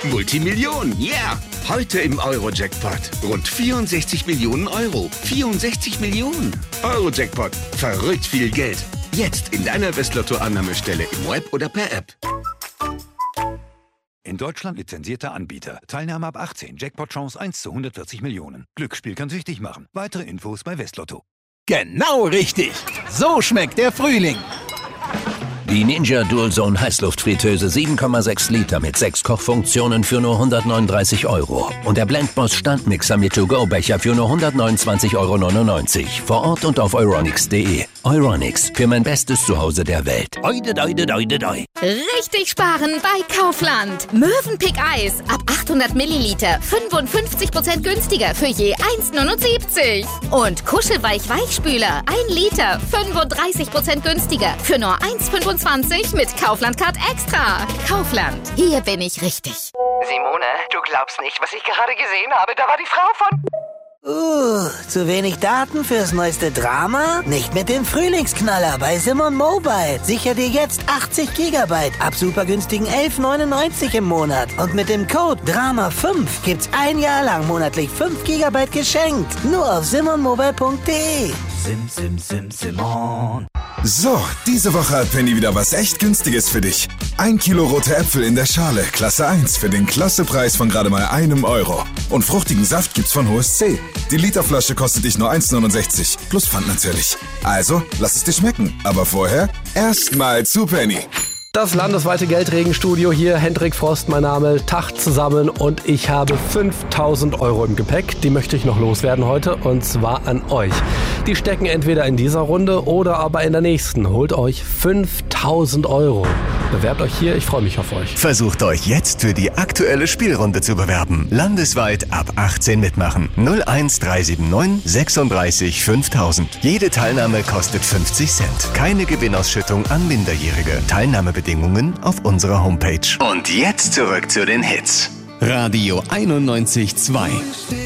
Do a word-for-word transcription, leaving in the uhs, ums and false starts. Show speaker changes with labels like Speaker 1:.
Speaker 1: Multimillionen, yeah! Heute im Euro-Jackpot. Rund vierundsechzig Millionen Euro. vierundsechzig Millionen. Euro-Jackpot. Verrückt viel Geld. Jetzt in deiner Westlotto-Annahmestelle im Web oder per App.
Speaker 2: In Deutschland lizenzierter Anbieter. Teilnahme ab achtzehn. Jackpot-Chance eins zu hundertvierzig Millionen. Glücksspiel kann süchtig machen. Weitere Infos bei Westlotto.
Speaker 3: Genau richtig. So schmeckt der Frühling.
Speaker 4: Die Ninja Dual-Zone Heißluftfritteuse sieben Komma sechs Liter mit sechs Kochfunktionen für nur hundertneununddreißig Euro. Und der Blendboss Standmixer mit To-Go-Becher für nur hundertneunundzwanzig Euro neunundneunzig. Vor Ort und auf euronics punkt de. Euronics, für mein bestes Zuhause der Welt. Oide, doide, doide, doi.
Speaker 5: Richtig sparen bei Kaufland. Mövenpick Eis ab achthundert Milliliter fünfundfünfzig Prozent günstiger für je eins Komma neunundsiebzig. Und Kuschelweich Weichspüler ein Liter fünfunddreißig Prozent günstiger für nur eins Komma fünfundzwanzig mit Kaufland Card Extra. Kaufland, hier bin ich richtig.
Speaker 6: Simone, du glaubst nicht, was ich gerade gesehen habe. Da war die Frau von...
Speaker 7: Uh, zu wenig Daten fürs neueste Drama? Nicht mit dem Frühlingsknaller bei Simon Mobile. Sicher dir jetzt achtzig Gigabyte ab super günstigen elf neunundneunzig im Monat. Und mit dem Code Drama fünf gibt's ein Jahr lang monatlich fünf Gigabyte geschenkt. Nur auf simon mobile punkt de.
Speaker 3: Sim, sim, sim, Simon.
Speaker 8: So, diese Woche hat Penny wieder was echt Günstiges für dich. Ein Kilo rote Äpfel in der Schale, Klasse eins, für den Klassepreis von gerade mal einem Euro. Und fruchtigen Saft gibt's von H O S C. Die Literflasche kostet dich nur eins Komma neunundsechzig, plus Pfand natürlich. Also, lass es dir schmecken. Aber vorher, erstmal zu Penny.
Speaker 9: Das landesweite Geldregenstudio hier, Hendrik Frost, mein Name, Tag zusammen und ich habe fünftausend Euro im Gepäck. Die möchte ich noch loswerden heute und zwar an euch. Die stecken entweder in dieser Runde oder aber in der nächsten. Holt euch fünftausend Euro. Bewerbt euch hier, ich freue mich auf euch.
Speaker 10: Versucht euch jetzt für die aktuelle Spielrunde zu bewerben. Landesweit ab achtzehn mitmachen. null eins drei sieben neun sechsunddreißig fünftausend. Jede Teilnahme kostet fünfzig Cent. Keine Gewinnausschüttung an Minderjährige. Teilnahmebedingungen auf unserer Homepage.
Speaker 11: Und jetzt zurück zu den Hits.
Speaker 12: Radio einundneunzig Komma zwei.